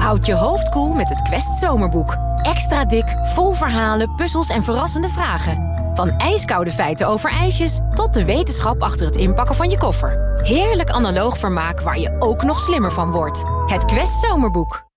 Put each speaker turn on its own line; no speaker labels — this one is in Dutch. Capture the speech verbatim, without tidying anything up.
Houd je hoofd koel met het Quest Zomerboek. Extra dik, vol verhalen, puzzels en verrassende vragen. Van ijskoude feiten over ijsjes tot de wetenschap achter het inpakken van je koffer. Heerlijk analoog vermaak waar je ook nog slimmer van wordt. Het Quest Zomerboek.